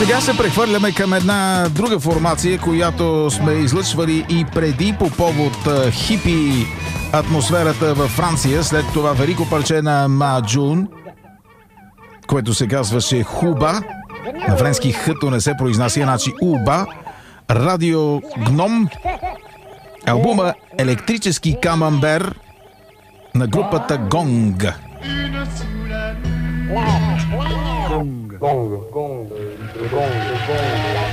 Сега се прехвърляме към една друга формация, която сме излъчвали и преди по повод хипи атмосферата във Франция, след това велико парче на Маджун, което се казваше Хуба. На френски хъто не се произнася, значи Уба. Радио Гном. Албума Електрически камамбер на групата Гонг. Gong.